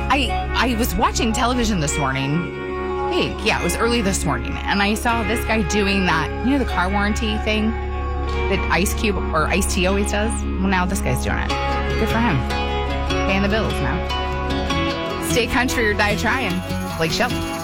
I was watching television this morning. Yeah, it was early this morning, and I saw this guy doing that, the car warranty thing that Ice Cube or Ice-T always does. Well, now this guy's doing it. Good for him. Paying the bills now. Stay country or die trying. Blake Shelton.